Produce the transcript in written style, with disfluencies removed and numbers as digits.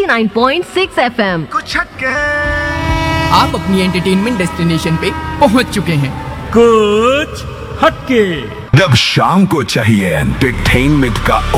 89.6 FM। कुछ हटके आप अपनी एंटरटेनमेंट डेस्टिनेशन पे पहुंच चुके हैं। कुछ हटके। जब शाम को चाहिए एंटरटेनमेंट का